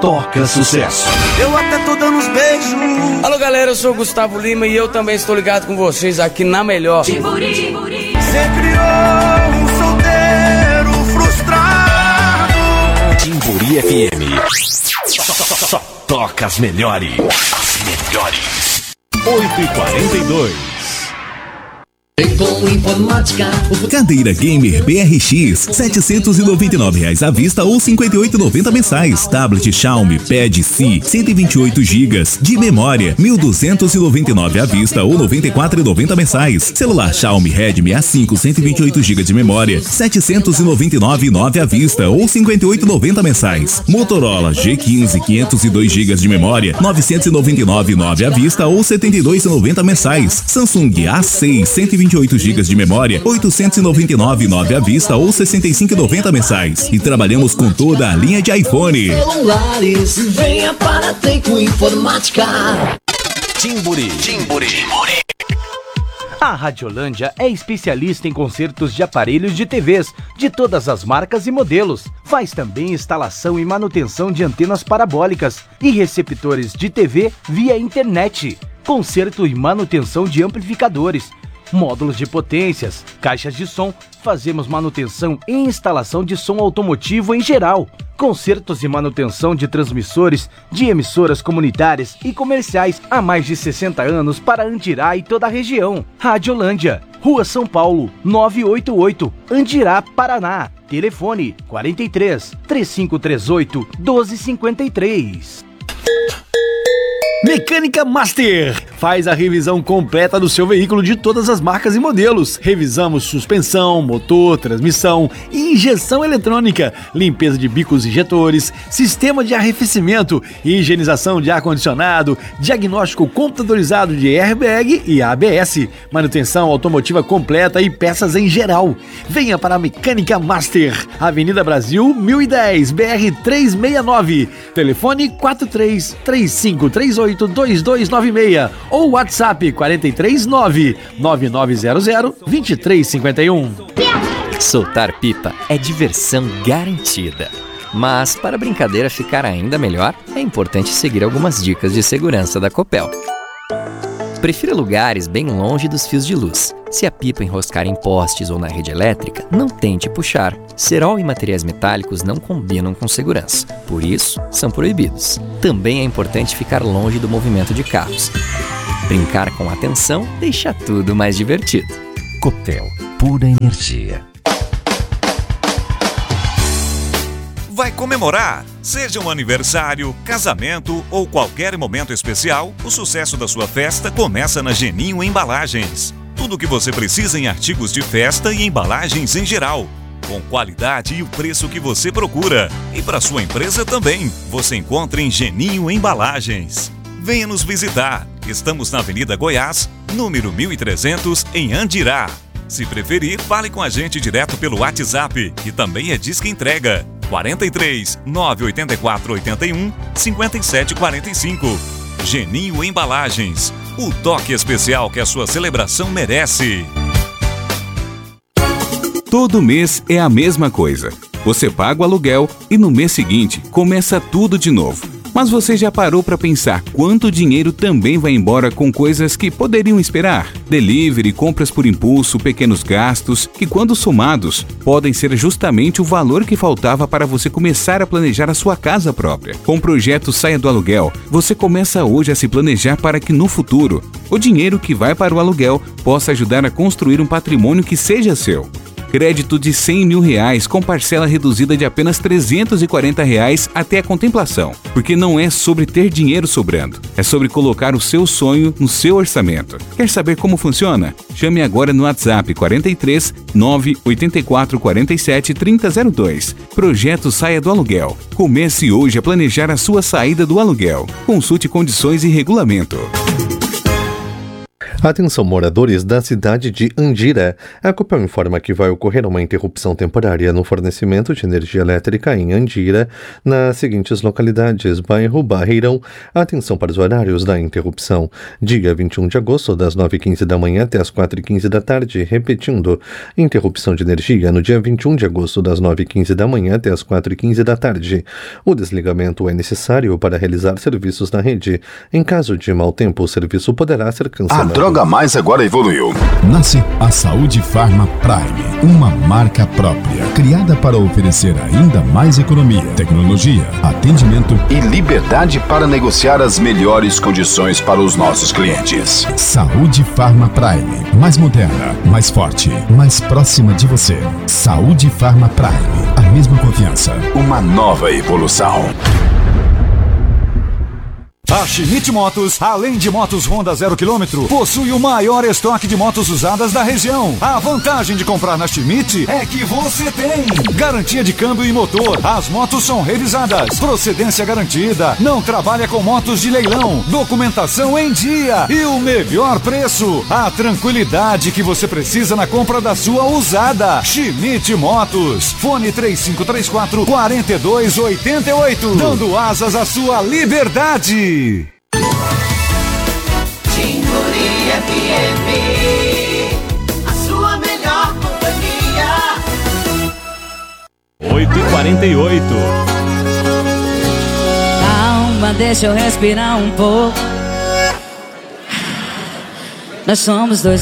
toca sucesso. Eu até tô dando uns beijos. Alô galera, eu sou o Gustavo Lima e eu também estou ligado com vocês aqui na Melhor. Timburi. Você criou um solteiro frustrado. Timburi FM. Só toca as melhores. As melhores. 8h42. Com informática. Cadeira Gamer BRX, R$ 799 à vista ou R$ 58,90 mensais. Tablet Xiaomi Pad C, 128 GB de memória, R$ 1.299 à vista ou R$ 94,90 mensais. Celular Xiaomi Redmi A5, 128 GB de memória, R$ 799,9 à vista ou R$ 58,90 mensais. Motorola G15, 502 GB de memória, R$ 999,9 à vista ou R$ 72,90 mensais. Samsung A6, 128 GB de memória, R$ 899,9 à vista ou R$ 65,90 mensais. E trabalhamos com toda a linha de iPhone. Celulares, venha para Teco Informática. Timburi. A Radiolândia é especialista em consertos de aparelhos de TVs de todas as marcas e modelos. Faz também instalação e manutenção de antenas parabólicas e receptores de TV via internet. Conserto e manutenção de amplificadores, módulos de potências, caixas de som, fazemos manutenção e instalação de som automotivo em geral, consertos e manutenção de transmissores de emissoras comunitárias e comerciais há mais de 60 anos para Andirá e toda a região. Radiolândia, Rua São Paulo, 988, Andirá, Paraná. Telefone 43 3538 1253. Mecânica Master faz a revisão completa do seu veículo de todas as marcas e modelos. Revisamos suspensão, motor, transmissão, injeção eletrônica, limpeza de bicos injetores, sistema de arrefecimento, higienização de ar-condicionado, diagnóstico computadorizado de airbag e ABS, manutenção automotiva completa e peças em geral. Venha para a Mecânica Master, Avenida Brasil 1010, BR 369, telefone 43 3538 2296 ou WhatsApp 439 9900 2351. Soltar pipa é diversão garantida. Mas para a brincadeira ficar ainda melhor, é importante seguir algumas dicas de segurança da Copel. Prefira lugares bem longe dos fios de luz. Se a pipa enroscar em postes ou na rede elétrica, não tente puxar. Cerol e materiais metálicos não combinam com segurança, por isso são proibidos. Também é importante ficar longe do movimento de carros. Brincar com atenção deixa tudo mais divertido. Copel, pura energia. Vai comemorar? Seja um aniversário, casamento ou qualquer momento especial, o sucesso da sua festa começa na Geninho Embalagens. Tudo o que você precisa em artigos de festa e embalagens em geral, com qualidade e o preço que você procura. E para sua empresa também, você encontra em Geninho Embalagens. Venha nos visitar. Estamos na Avenida Goiás, número 1300, em Andirá. Se preferir, fale com a gente direto pelo WhatsApp, que também é disque entrega. 43 984 81 57 45. Geninho Embalagens, o toque especial que a sua celebração merece. Todo mês é a mesma coisa. Você paga o aluguel e no mês seguinte começa tudo de novo. Mas você já parou para pensar quanto dinheiro também vai embora com coisas que poderiam esperar? Delivery, compras por impulso, pequenos gastos, que quando somados, podem ser justamente o valor que faltava para você começar a planejar a sua casa própria. Com o projeto Saia do Aluguel, você começa hoje a se planejar para que no futuro, o dinheiro que vai para o aluguel possa ajudar a construir um patrimônio que seja seu. Crédito de R$100 mil com parcela reduzida de apenas R$340 até a contemplação. Porque não é sobre ter dinheiro sobrando, é sobre colocar o seu sonho no seu orçamento. Quer saber como funciona? Chame agora no WhatsApp 43 984 47 3002. Projeto Saia do Aluguel. Comece hoje a planejar a sua saída do aluguel. Consulte condições e regulamento. Atenção, moradores da cidade de Andira. A Copel informa que vai ocorrer uma interrupção temporária no fornecimento de energia elétrica em Andira, nas seguintes localidades: bairro Barreirão. Atenção para os horários da interrupção. Dia 21 de agosto, das 9h15 da manhã até as 4h15 da tarde. Repetindo, interrupção de energia no dia 21 de agosto, das 9h15 da manhã até as 4h15 da tarde. O desligamento é necessário para realizar serviços na rede. Em caso de mau tempo, o serviço poderá ser cancelado. A Droga Mais agora evoluiu. Nasce a Saúde Pharma Prime, uma marca própria, criada para oferecer ainda mais economia, tecnologia, atendimento e liberdade para negociar as melhores condições para os nossos clientes. Saúde Pharma Prime, mais moderna, mais forte, mais próxima de você. Saúde Pharma Prime, a mesma confiança. Uma nova evolução. A Schmidt Motos, além de motos Honda 0 km, possui o maior estoque de motos usadas da região. A vantagem de comprar na Schmidt é que você tem garantia de câmbio e motor. As motos são revisadas, procedência garantida, não trabalha com motos de leilão, documentação em dia e o melhor preço. A tranquilidade que você precisa na compra da sua usada. Schmidt Motos. Fone 3534-4288. Dando asas à sua liberdade. Timburi FM, a sua melhor companhia. 8h48. Calma, deixa eu respirar um pouco. Nós somos dois